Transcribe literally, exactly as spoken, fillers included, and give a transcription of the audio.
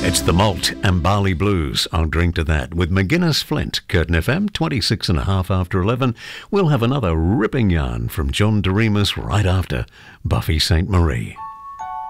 It's the Malt and Barley Blues. I'll drink to that with McGuinness Flint. Curtin F M, twenty-six and a half after eleven. We'll have another ripping yarn from John Doremus right after Buffy Sainte Marie.